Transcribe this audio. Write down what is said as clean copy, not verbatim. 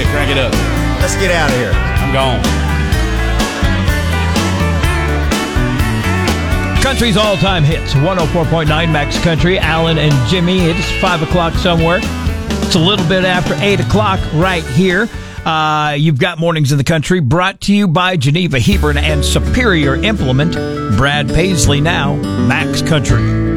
Crank it up. Let's get out of here. I'm gone. Country's all-time hits, 104.9 Max Country, Alan and Jimmy. It's 5 o'clock somewhere. It's a little bit after 8 o'clock right here. You've got Mornings in the Country, brought to you by Geneva Hebron and Superior Implement. Brad Paisley now, Max Country.